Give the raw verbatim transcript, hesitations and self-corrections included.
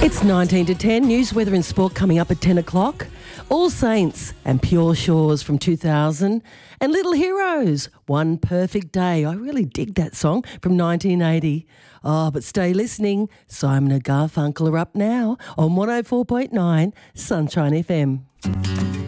It's nineteen to ten. News, weather and sport coming up at ten o'clock. All Saints and Pure Shores from two thousand. And Little Heroes, One Perfect Day. I really dig that song from nineteen eighty. Oh, but stay listening. Simon and Garfunkel are up now on one oh four point nine Sunshine F M.